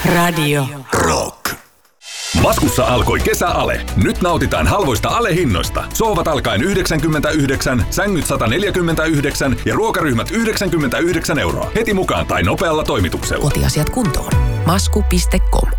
Radio Rock. Maskussa alkoi kesäale. Nyt nautitaan halvoista alehinnoista. Sohvat alkaen 99, sängyt 149 ja ruokaryhmät 99 €. Heti mukaan tai nopealla toimituksella. Kotiasiat kuntoon. Masku.com